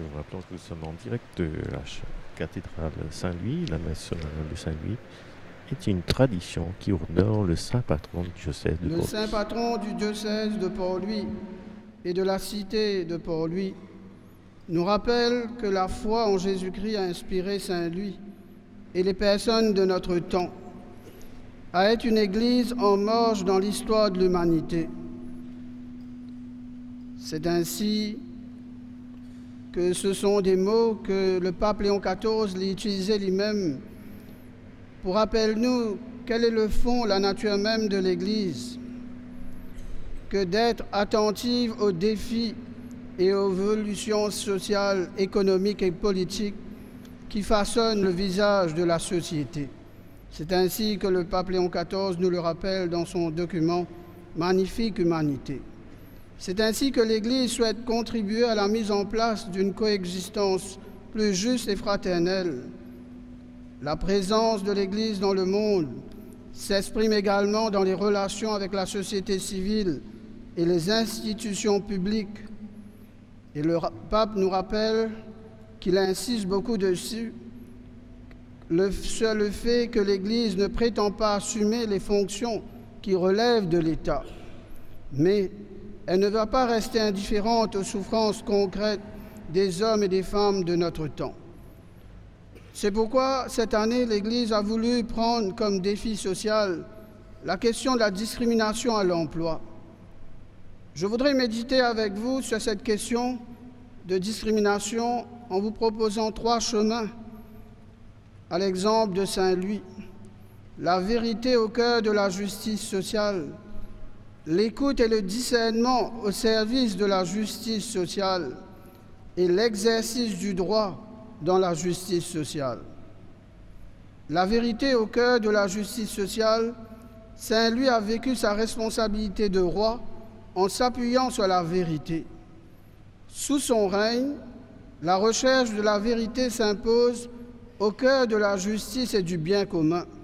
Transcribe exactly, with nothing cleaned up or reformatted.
Nous rappelons que nous sommes en direct de la ch- cathédrale Saint-Louis. La messe solennelle de Saint-Louis est une tradition qui honore le saint patron du diocèse de Le Port-Louis. saint patron du diocèse de Port-Louis et de la cité de Port-Louis nous rappelle que la foi en Jésus-Christ a inspiré Saint Louis et les personnes de notre temps à être une église en marche dans l'histoire de l'humanité. C'est ainsi que ce sont des mots que le pape Léon quatorze l'a utilisé lui-même pour rappeler nous quel est le fond, la nature même de l'Église, que d'être attentive aux défis et aux évolutions sociales, économiques et politiques qui façonnent le visage de la société. C'est ainsi que le pape Léon quatorze nous le rappelle dans son document « Magnifique humanité ». C'est ainsi que l'Église souhaite contribuer à la mise en place d'une coexistence plus juste et fraternelle. La présence de l'Église dans le monde s'exprime également dans les relations avec la société civile et les institutions publiques. Et le pape nous rappelle qu'il insiste beaucoup dessus, le seul fait que l'Église ne prétend pas assumer les fonctions qui relèvent de l'État, mais elle ne va pas rester indifférente aux souffrances concrètes des hommes et des femmes de notre temps. C'est pourquoi, cette année, l'Église a voulu prendre comme défi social la question de la discrimination à l'emploi. Je voudrais méditer avec vous sur cette question de discrimination en vous proposant trois chemins, à l'exemple de Saint-Louis. La vérité au cœur de la justice sociale, l'écoute et le discernement au service de la justice sociale et l'exercice du droit dans la justice sociale. La vérité au cœur de la justice sociale, Saint-Louis a vécu sa responsabilité de roi en s'appuyant sur la vérité. Sous son règne, la recherche de la vérité s'impose au cœur de la justice et du bien commun.